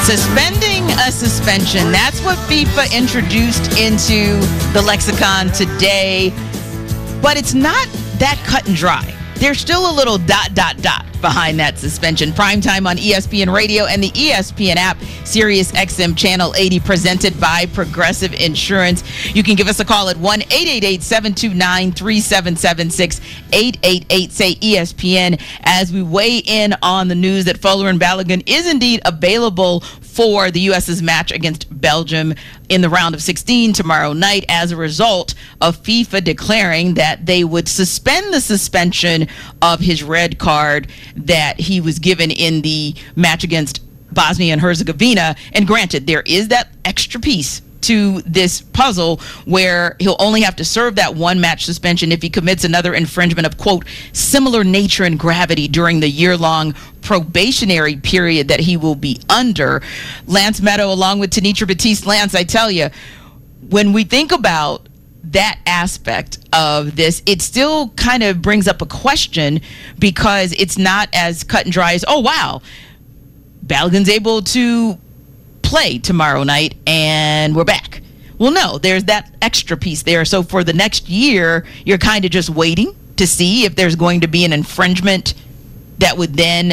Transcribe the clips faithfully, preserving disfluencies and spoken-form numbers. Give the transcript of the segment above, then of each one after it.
Suspending a suspension. That's what FIFA introduced into the lexicon today. But it's not that cut and dry. There's still a little dot, dot, dot behind that suspension. Primetime on E S P N Radio and the E S P N app, Sirius X M Channel eighty, presented by Progressive Insurance. You can give us a call at one eight eight eight, seven two nine, three seven seven six, eight eight eight, say E S P N, as we weigh in on the news that Folarin Balogun is indeed available for the U S's match against Belgium in the round of sixteen tomorrow night as a result of FIFA declaring that they would suspend the suspension of his red card that he was given in the match against Bosnia and Herzegovina. And granted, there is that extra piece to this puzzle where he'll only have to serve that one match suspension if he commits another infringement of, quote, similar nature and gravity during the year-long probationary period that he will be under. Lance Meadow, along with Tanitra Batiste. Lance, I tell you, when we think about that aspect of this, it still kind of brings up a question, because it's not as cut and dry as, oh, wow, Balogun's able to play tomorrow night and we're back. Well, no, there's that extra piece there. So for the next year, you're kind of just waiting to see if there's going to be an infringement that would then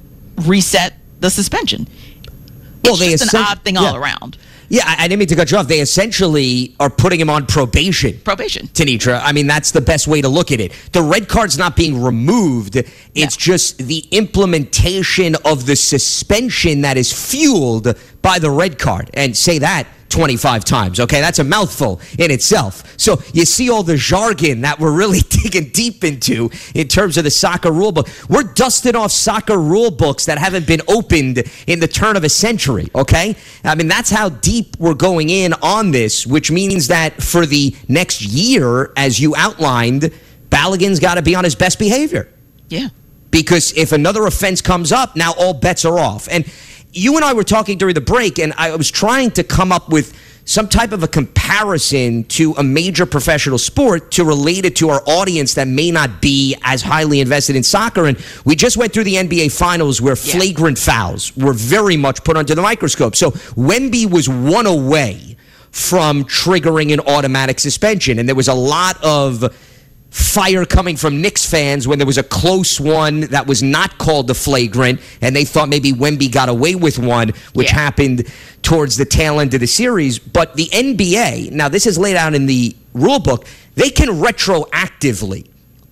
reset the suspension. Well, it's just an odd thing all yeah. around. Yeah, I, I didn't mean to cut you off. They essentially are putting him on probation. Probation. Tanitra. I mean, that's the best way to look at it. The red card's not being removed. It's no. just the implementation of the suspension that is fueled by the red card. And say that twenty-five times, okay? That's a mouthful in itself. So you see all the jargon that we're really digging deep into in terms of the soccer rule book. We're dusting off soccer rule books that haven't been opened in the turn of a century, okay? I mean, that's how deep we're going in on this, which means that for the next year, as you outlined, Balogun's got to be on his best behavior. Yeah. Because if another offense comes up, now all bets are off. And you and I were talking during the break, and I was trying to come up with some type of a comparison to a major professional sport to relate it to our audience that may not be as highly invested in soccer. And we just went through the N B A Finals where yeah. flagrant fouls were very much put under the microscope. So Wemby was one away from triggering an automatic suspension, and there was a lot of fire coming from Knicks fans when there was a close one that was not called the flagrant, and they thought maybe Wemby got away with one, which yeah. happened towards the tail end of the series. But the N B A, now this is laid out in the rule book, they can retroactively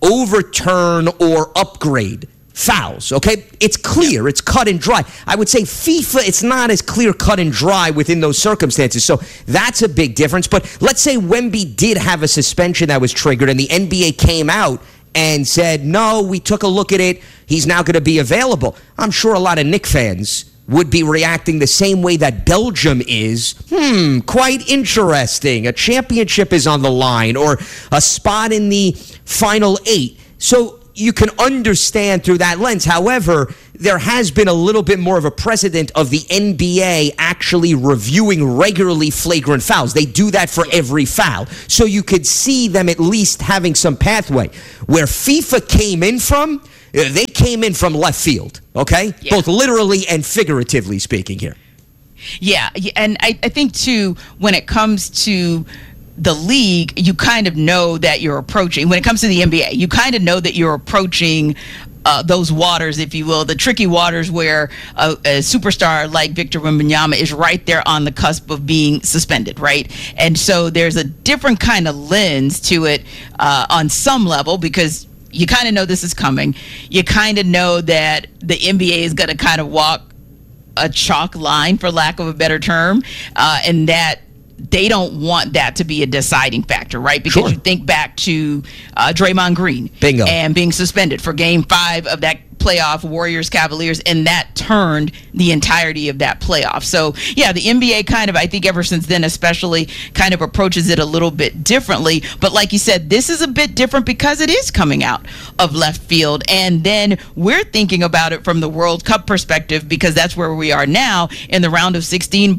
overturn or upgrade fouls, okay? It's clear. It's cut and dry. I would say FIFA, it's not as clear, cut and dry within those circumstances. So that's a big difference. But let's say Wemby did have a suspension that was triggered and the N B A came out and said, no, we took a look at it. He's now going to be available. I'm sure a lot of Knicks fans would be reacting the same way that Belgium is. Hmm, quite interesting. A championship is on the line, or a spot in the final eight. So you can understand through that lens. However, there has been a little bit more of a precedent of the N B A actually reviewing regularly flagrant fouls. They do that for every foul. So you could see them at least having some pathway. Where FIFA came in from, they came in from left field, okay? Yeah. Both literally and figuratively speaking here. Yeah, and I, I think, too, when it comes to the league, you kind of know that you're approaching, when it comes to the N B A, you kind of know that you're approaching uh, those waters, if you will, the tricky waters where a, a superstar like Victor Wembanyama is right there on the cusp of being suspended, right? And so there's a different kind of lens to it uh, on some level, because you kind of know this is coming. You kind of know that the N B A is going to kind of walk a chalk line, for lack of a better term, uh, and that they don't want that to be a deciding factor, right? Because sure. you think back to uh, Draymond Green Bingo. and being suspended for game five of that playoff, Warriors Cavaliers, and that turned the entirety of that playoff. So yeah, the N B A kind of, I think ever since then especially, kind of approaches it a little bit differently. But like you said, this is a bit different because it is coming out of left field. And then we're thinking about it from the World Cup perspective, because that's where we are now in the round of sixteen. But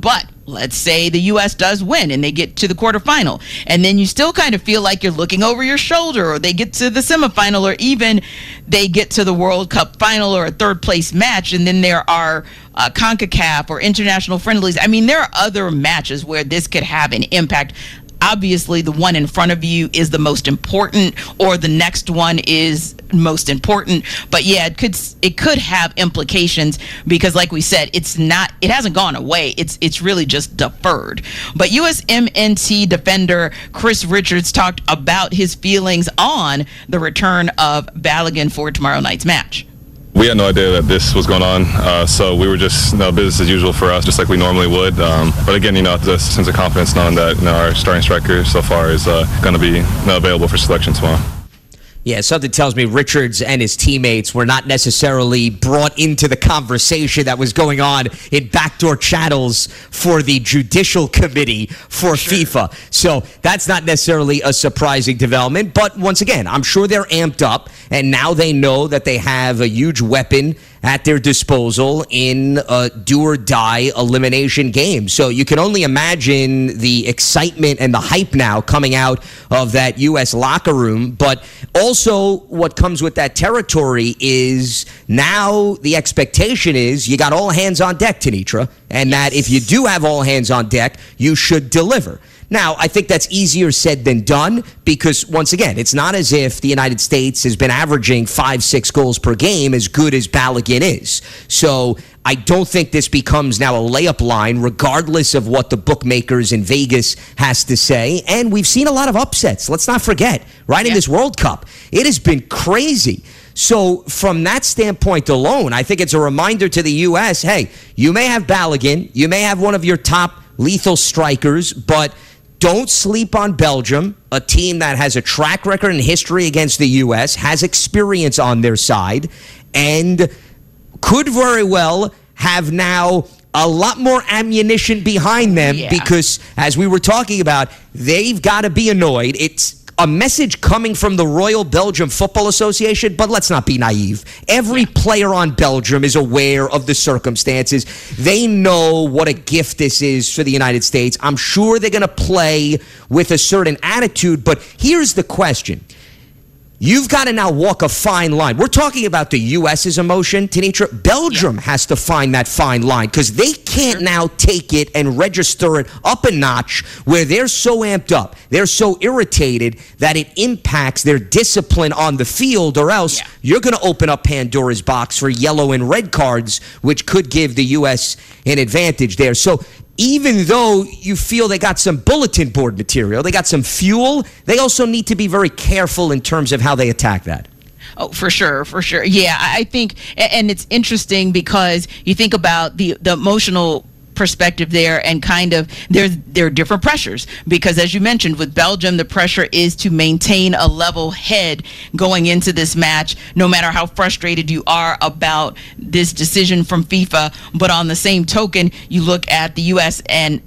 let's say the U S does win and they get to the quarterfinal, and then you still kind of feel like you're looking over your shoulder, or they get to the semifinal, or even they get to the World Cup final or a third place match, and then there are uh, CONCACAF or international friendlies. I mean, there are other matches where this could have an impact. Obviously, the one in front of you is the most important, or the next one is most important. But yeah, it could it could have implications because, like we said, it's not it hasn't gone away. It's it's really just deferred. But U S M N T defender Chris Richards talked about his feelings on the return of Balogun for tomorrow night's match. We had no idea that this was going on, uh, so we were just, you know, business as usual for us, just like we normally would. Um, but again, you know, the sense of confidence knowing that, you know, our starting striker so far is uh, going to be, you know, available for selection tomorrow. Yeah, something tells me Richards and his teammates were not necessarily brought into the conversation that was going on in backdoor channels for the Judicial Committee for sure. FIFA. So that's not necessarily a surprising development. But once again, I'm sure they're amped up, and now they know that they have a huge weapon at their disposal in a do-or-die elimination game. So you can only imagine the excitement and the hype now coming out of that U S locker room. But also what comes with that territory is now the expectation is you got all hands on deck, Tenitra, and yes. that if you do have all hands on deck, you should deliver. Now, I think that's easier said than done because, once again, it's not as if the United States has been averaging five, six goals per game as good as Balogun is. So I don't think this becomes now a layup line, regardless of what the bookmakers in Vegas has to say. And we've seen a lot of upsets. Let's not forget, right, yeah. in this World Cup, it has been crazy. So from that standpoint alone, I think it's a reminder to the U S, hey, you may have Balogun, you may have one of your top lethal strikers, but don't sleep on Belgium, a team that has a track record and history against the U S, has experience on their side, and could very well have now a lot more ammunition behind them yeah. because, as we were talking about, they've got to be annoyed. It's a message coming from the Royal Belgium Football Association, but let's not be naive. Every yeah. player on Belgium is aware of the circumstances. They know what a gift this is for the United States. I'm sure they're going to play with a certain attitude, but here's the question. You've got to now walk a fine line. We're talking about the U S's emotion, Tenitra. Belgium yeah. has to find that fine line because they can't now take it and register it up a notch where they're so amped up, they're so irritated that it impacts their discipline on the field, or else yeah. you're going to open up Pandora's box for yellow and red cards, which could give the U S an advantage there. So even though you feel they got some bulletin board material, they got some fuel, they also need to be very careful in terms of how they attack that. Oh, for sure, for sure. Yeah, I think, and it's interesting because you think about the, the emotional perspective there, and kind of there's there are different pressures because, as you mentioned, with Belgium, the pressure is to maintain a level head going into this match, no matter how frustrated you are about this decision from FIFA. But on the same token, you look at the U S and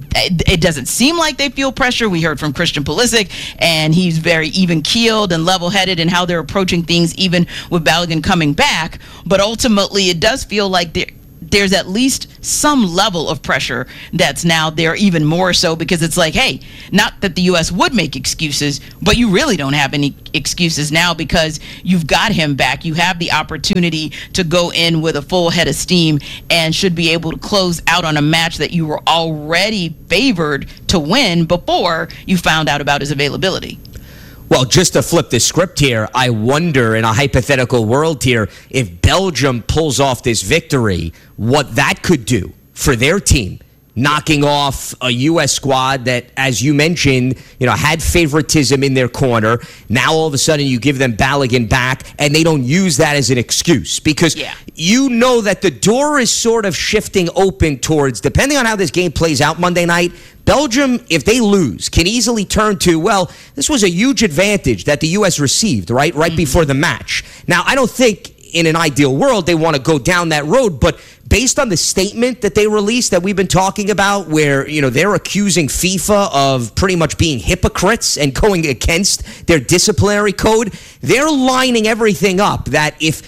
it doesn't seem like they feel pressure. We heard from Christian Pulisic, and he's very even-keeled and level-headed in how they're approaching things, even with Balogun coming back. But ultimately, it does feel like they're there's at least some level of pressure that's now there, even more so because it's like, hey, not that the U S would make excuses, but you really don't have any excuses now because you've got him back. You have the opportunity to go in with a full head of steam and should be able to close out on a match that you were already favored to win before you found out about his availability. Well, just to flip the script here, I wonder in a hypothetical world here, if Belgium pulls off this victory, what that could do for their team, knocking off a U S squad that, as you mentioned, you know, had favoritism in their corner. Now all of a sudden you give them Balogun back and they don't use that as an excuse because yeah. you know that the door is sort of shifting open towards, depending on how this game plays out Monday night, Belgium, if they lose, can easily turn to, well, this was a huge advantage that the U S received, right, right mm-hmm. before the match. Now, I don't think in an ideal world they want to go down that road, but based on the statement that they released that we've been talking about where, you know, they're accusing FIFA of pretty much being hypocrites and going against their disciplinary code, they're lining everything up that if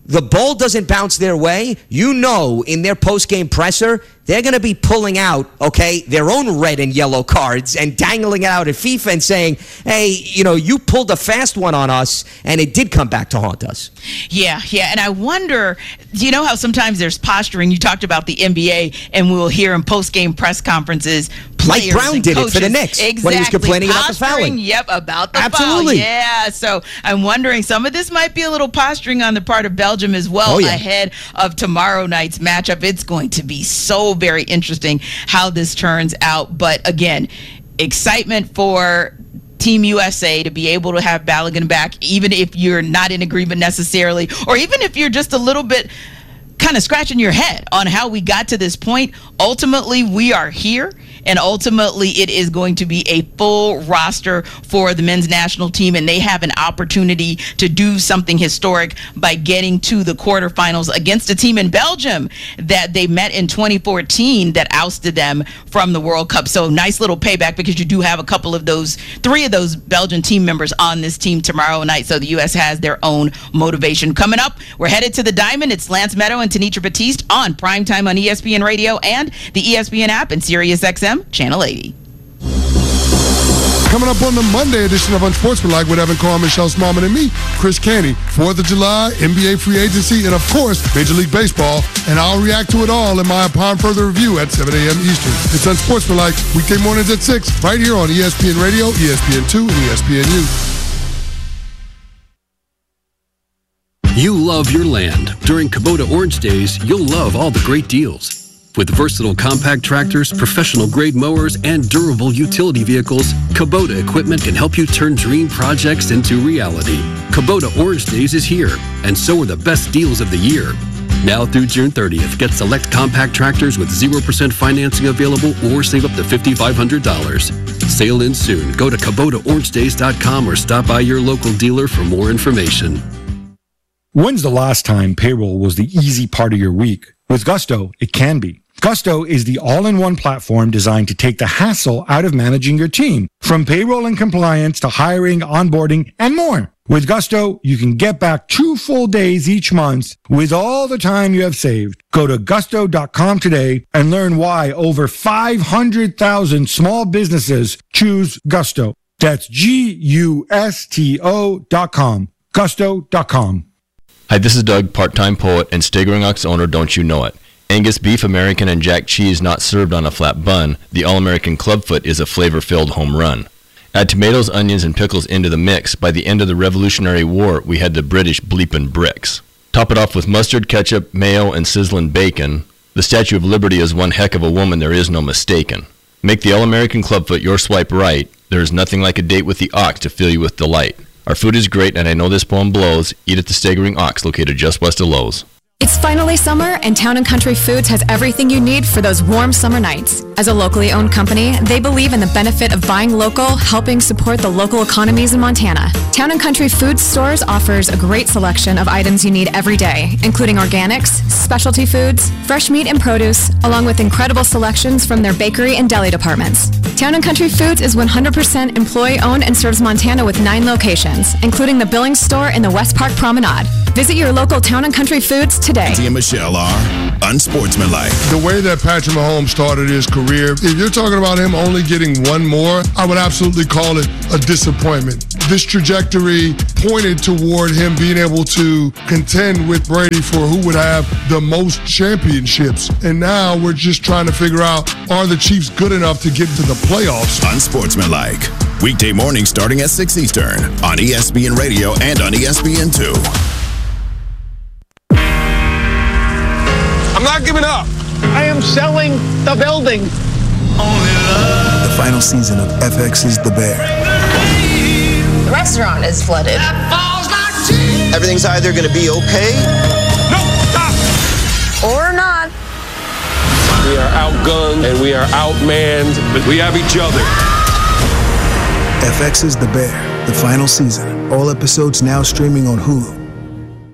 the ball doesn't bounce their way, you know in their post-game presser, they're going to be pulling out, okay, their own red and yellow cards and dangling it out at FIFA and saying, hey, you know, you pulled a fast one on us, and it did come back to haunt us. Yeah, yeah, and I wonder, do you know how sometimes there's posturing? You talked about the N B A, and we'll hear in post-game press conferences, Mike Brown did coaches, it for the Knicks exactly, when he was complaining posturing, about the fouling. Yep, about the Absolutely. foul. Yeah, so I'm wondering, some of this might be a little posturing on the part of Belgium as well, oh, yeah. ahead of tomorrow night's matchup. It's going to be so very interesting how this turns out. But again, excitement for Team U S A to be able to have Balogun back, even if you're not in agreement necessarily, or even if you're just a little bit kind of scratching your head on how we got to this point. Ultimately, we are here, and ultimately it is going to be a full roster for the men's national team, and they have an opportunity to do something historic by getting to the quarterfinals against a team in Belgium that they met in twenty fourteen that ousted them from the World Cup. So nice little payback, because you do have a couple of those, three of those Belgian team members on this team tomorrow night, so the U S has their own motivation. Coming up, we're headed to the Diamond. It's Lance Meadow and Tanitra Batiste on Primetime on E S P N Radio and the E S P N app and Sirius X M Channel eighty. Coming up on the Monday edition of Unsportsmanlike with Evan Carr, Michelle Smallman, and me, Chris Canty. fourth of July, N B A free agency, and of course, Major League Baseball. And I'll react to it all in my Upon Further Review at seven a.m. Eastern. It's Unsportsmanlike, weekday mornings at six, right here on E S P N Radio, E S P N two, and E S P N U. You love your land. During Kubota Orange Days, you'll love all the great deals. With versatile compact tractors, professional-grade mowers, and durable utility vehicles, Kubota equipment can help you turn dream projects into reality. Kubota Orange Days is here, and so are the best deals of the year. Now through June thirtieth, get select compact tractors with zero percent financing available or save up to five thousand five hundred dollars. Sale ends soon. Go to Kubota Orange Days dot com or stop by your local dealer for more information. When's the last time payroll was the easy part of your week? With Gusto, it can be. Gusto is the all-in-one platform designed to take the hassle out of managing your team, from payroll and compliance to hiring, onboarding, and more. With Gusto, you can get back two full days each month with all the time you have saved. Go to gusto dot com today and learn why over five hundred thousand small businesses choose Gusto. That's G U S T O dot com. gusto dot com. Hi, this is Doug, part-time poet and Staggering Ox owner, Don't You Know It. Angus beef, American, and Jack cheese not served on a flat bun, the All-American Clubfoot is a flavor-filled home run. Add tomatoes, onions, and pickles into the mix. By the end of the Revolutionary War, we had the British bleeping bricks. Top it off with mustard, ketchup, mayo, and sizzling bacon. The Statue of Liberty is one heck of a woman, there is no mistaken. Make the All-American Clubfoot your swipe right. There is nothing like a date with the ox to fill you with delight. Our food is great, and I know this poem blows. Eat at the Staggering Ox, located just west of Lowe's. It's finally summer, and Town and Country Foods has everything you need for those warm summer nights. As a locally owned company, they believe in the benefit of buying local, helping support the local economies in Montana. Town and Country Foods stores offers a great selection of items you need every day, including organics, specialty foods, fresh meat and produce, along with incredible selections from their bakery and deli departments. Town and Country Foods is one hundred percent employee-owned and serves Montana with nine locations, including the Billings store in the West Park Promenade. Visit your local Town and Country Foods today. Auntie and Michelle are unsportsmanlike. The way that Patrick Mahomes started his career, if you're talking about him only getting one more, I would absolutely call it a disappointment. This trajectory pointed toward him being able to contend with Brady for who would have the most championships. And now we're just trying to figure out, are the Chiefs good enough to get to the playoffs? Unsportsmanlike. Weekday morning starting at six Eastern on E S P N Radio and on E S P N two. I'm not giving up. I am selling the building. The final season of F X's The Bear. The restaurant is flooded. Everything's either going to be okay. No, stop. Or not. We are outgunned and we are outmanned, but we have each other. F X's The Bear, the final season. All episodes now streaming on Hulu.